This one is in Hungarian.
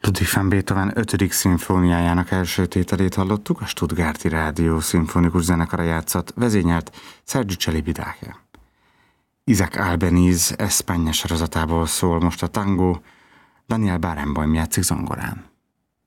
Ludwig van Beethoven 5. szimfóniájának első tételét hallottuk, a Stuttgarti Rádió szimfonikus zenekara játszott, vezényelt Sergiu Celibidache. Isaac Albeniz España sorozatából szól most a tangó, Daniel Barenboim játszik zongorán.